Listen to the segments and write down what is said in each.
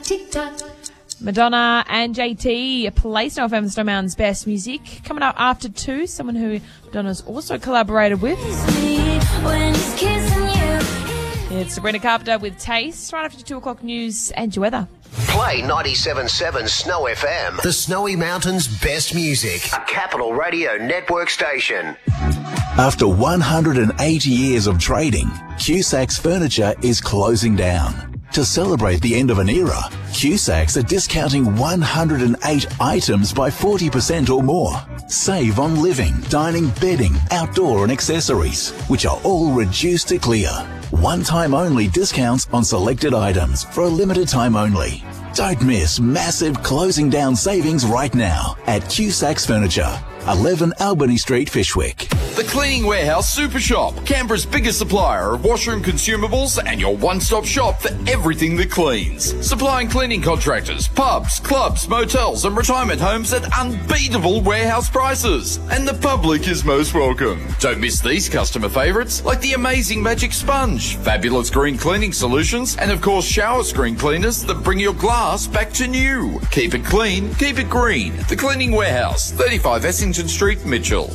tick-tock. Madonna and JT placed Now FM Stone Mountain's best music. Coming up after 2, someone who Madonna's also collaborated with. It's Sabrina Carpenter with Taste, right after 2 o'clock news and your weather. Play 97.7 Snow FM, the Snowy Mountains' best music. A Capital Radio Network station. After 180 years of trading, Cusacks Furniture is closing down. To celebrate the end of an era, Cusacks are discounting 108 items by 40% or more. Save on living, dining, bedding, outdoor and accessories, which are all reduced to clear. One-time only discounts on selected items for a limited time only. Don't miss massive closing down savings right now at Cusacks Furniture, 11 Albany Street, Fishwick. The Cleaning Warehouse Super Shop, Canberra's biggest supplier of washroom consumables and your one-stop shop for everything that cleans. Supplying cleaning contractors, pubs, clubs, motels and retirement homes at unbeatable warehouse prices. And the public is most welcome. Don't miss these customer favourites like the amazing Magic Sponge, fabulous green cleaning solutions and of course shower screen cleaners that bring your glass back to new. Keep it clean, keep it green. The Cleaning Warehouse, 35 Essington Street, Mitchell.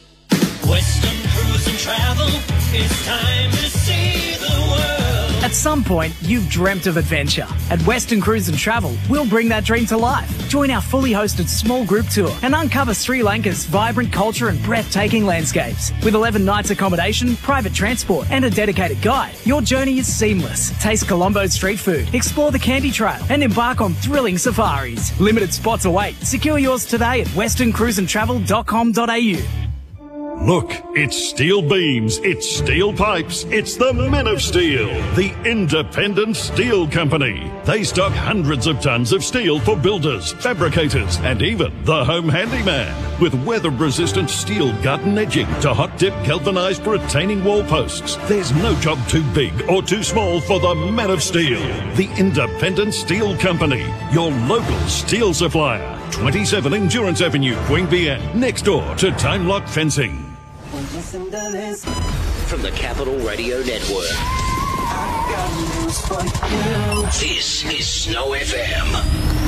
Western Cruise and Travel, it's time to see the world. At some point, you've dreamt of adventure. At Western Cruise and Travel, we'll bring that dream to life. Join our fully hosted small group tour and uncover Sri Lanka's vibrant culture and breathtaking landscapes. With 11 nights accommodation, private transport and a dedicated guide, your journey is seamless. Taste Colombo's street food, explore the Candy Trail and embark on thrilling safaris. Limited spots await. Secure yours today at westerncruiseandtravel.com.au. Look, it's steel beams, it's steel pipes, it's the Men of Steel, the independent steel company. They stock hundreds of tons of steel for builders, fabricators, and even the home handyman. With weather-resistant steel gut edging to hot-dip galvanized retaining wall posts, there's no job too big or too small for the Men of Steel, the independent steel company, your local steel supplier. 27 Endurance Avenue, Queanbeyan, next door to Time Lock Fencing. From the Capital Radio Network, this is Snow FM.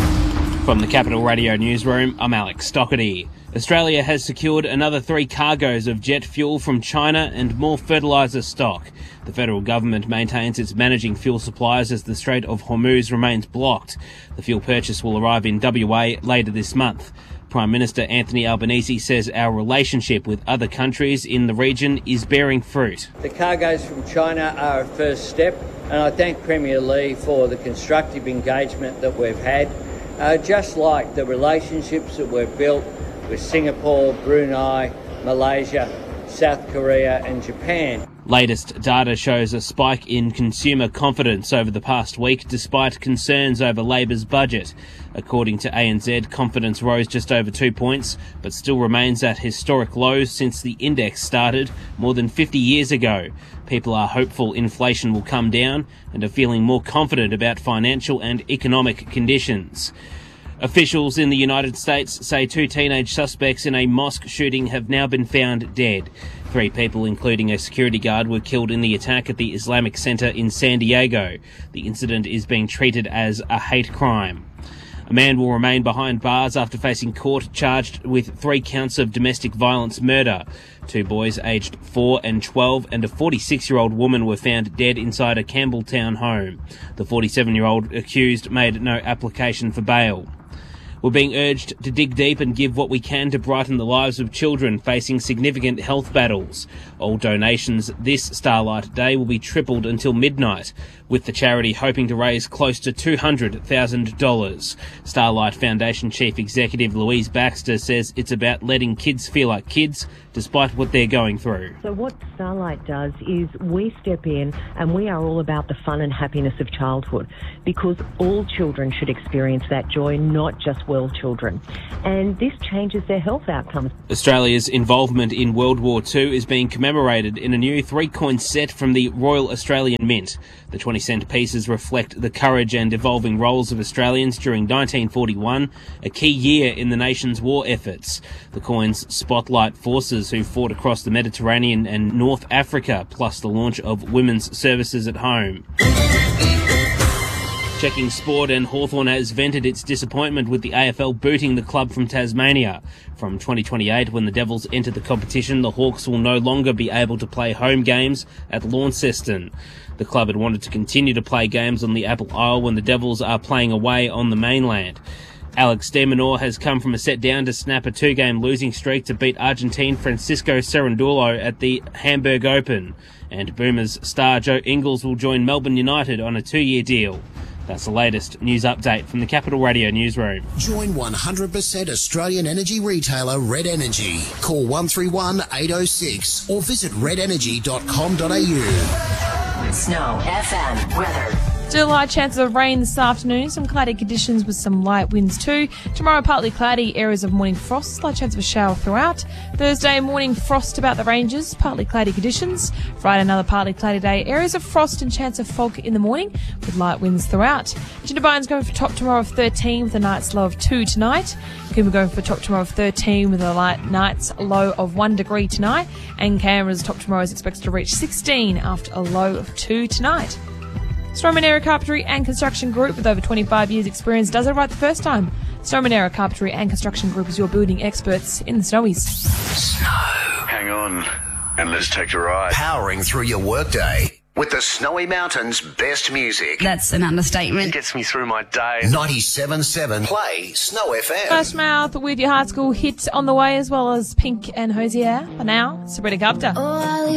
From the Capital Radio Newsroom, I'm Alex Stockerty. Australia has secured another 3 cargoes of jet fuel from China and more fertiliser stock. The federal government maintains it's managing fuel supplies as the Strait of Hormuz remains blocked. The fuel purchase will arrive in WA later this month. Prime Minister Anthony Albanese says our relationship with other countries in the region is bearing fruit. The cargoes from China are a first step, and I thank Premier Lee for the constructive engagement that we've had, just like the relationships that we've built with Singapore, Brunei, Malaysia, South Korea and Japan. Latest data shows a spike in consumer confidence over the past week despite concerns over Labor's budget. According to ANZ, confidence rose just over 2 points, but still remains at historic lows since the index started more than 50 years ago. People are hopeful inflation will come down and are feeling more confident about financial and economic conditions. Officials in the United States say 2 teenage suspects in a mosque shooting have now been found dead. 3 people, including a security guard, were killed in the attack at the Islamic Center in San Diego. The incident is being treated as a hate crime. A man will remain behind bars after facing court charged with 3 counts of domestic violence murder. 2 boys aged 4 and 12 and a 46-year-old woman were found dead inside a Campbelltown home. The 47-year-old accused made no application for bail. We're being urged to dig deep and give what we can to brighten the lives of children facing significant health battles. All donations this Starlight Day will be tripled until midnight, with the charity hoping to raise close to $200,000. Starlight Foundation Chief Executive Louise Baxter says it's about letting kids feel like kids despite what they're going through. So what Starlight does is we step in and we are all about the fun and happiness of childhood, because all children should experience that joy, not just well children. And this changes their health outcomes. Australia's involvement in World War II is being commemorated in a new 3-coin set from the Royal Australian Mint. The 20-cent pieces reflect the courage and evolving roles of Australians during 1941, a key year in the nation's war efforts. The coins spotlight forces who fought across the Mediterranean and North Africa, plus the launch of women's services at home. Checking Sport and Hawthorn has vented its disappointment with the AFL booting the club from Tasmania. From 2028, when the Devils enter the competition, the Hawks will no longer be able to play home games at Launceston. The club had wanted to continue to play games on the Apple Isle when the Devils are playing away on the mainland. Alex de Minaur has come from a set down to snap a 2-game losing streak to beat Argentine Francisco Cerundolo at the Hamburg Open. And Boomers star Joe Ingles will join Melbourne United on a 2-year deal. That's the latest news update from the Capital Radio newsroom. Join 100% Australian energy retailer Red Energy. Call 131 806 or visit redenergy.com.au. Snow FM weather. Still high chances of rain this afternoon, some cloudy conditions with some light winds too. Tomorrow partly cloudy, areas of morning frost, slight chance of a shower throughout. Thursday morning frost about the ranges, partly cloudy conditions. Friday another partly cloudy day, areas of frost and chance of fog in the morning with light winds throughout. Jindabyne's going for top tomorrow of 13 with a night's low of 2 tonight. Coombe going for top tomorrow of 13 with a night's low of 1 degree tonight. And Canberra's top tomorrow is expected to reach 16 after a low of 2 tonight. Storm & Era Carpentry and Construction Group, with over 25 years experience, does it right the first time. Storm & Era Carpentry and Construction Group is your building experts in the Snowies. Snow. Hang on, and let's take a ride. Powering through your workday with the Snowy Mountains' best music. That's an understatement. It gets me through my day. 97.7. Play Snow FM. Flashmouth with your hard school hit on the way, as well as Pink and Hosier. But now, Sabrina Gupta.